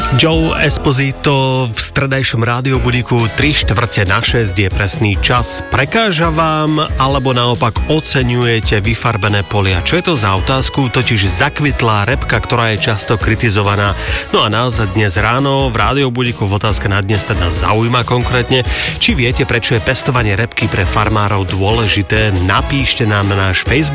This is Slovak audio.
Joe Esposito v stredajšom rádiobudíku 3:4 je presný čas. Prekáža vám, alebo naopak oceňujete vyfarbené polia? Čo je to za otázku? Totiž zakvitlá repka, ktorá je často kritizovaná. No a nás dnes ráno v rádiobudíku v otázke na dnes teda zaujíma konkrétne, či viete, prečo je pestovanie repky pre farmárov dôležité. Napíšte nám na náš Facebook